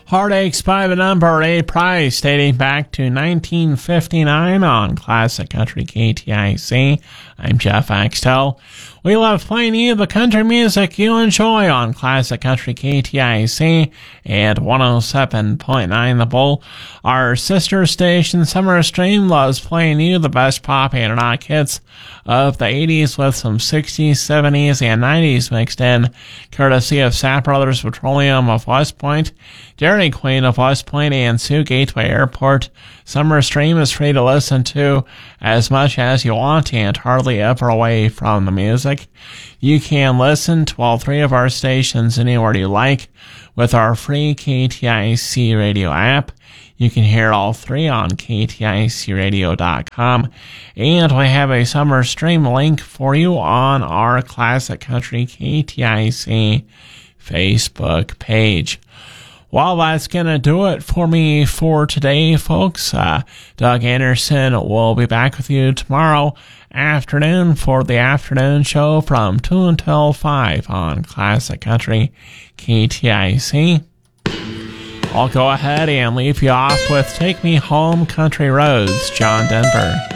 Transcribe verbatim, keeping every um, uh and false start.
Heartaches by the Number, A Price, dating back to nineteen fifty-nine on Classic Country K T I C. I'm Jeff Axtell. We love playing you the country music you enjoy on Classic Country K T I C and one oh seven point nine The Bull. Our sister station, Summer Stream, loves playing you the best pop and rock hits of the eighties with some sixties, seventies, and nineties mixed in, courtesy of Sapp Brothers Petroleum of West Point, Dairy Queen of West Point, and Sioux Gateway Airport. Summer Stream is free to listen to as much as you want and hardly ever away from the music. You can listen to all three of our stations anywhere you like with our free K T I C radio app. You can hear all three on K T I C radio dot com, and we have a Summer Stream link for you on our Classic Country K T I C Facebook page. Well, that's going to do it for me for today, folks. Uh, Doug Anderson will be back with you tomorrow afternoon for the afternoon show from two until five on Classic Country K T I C. I'll go ahead and leave you off with Take Me Home, Country Roads, John Denver.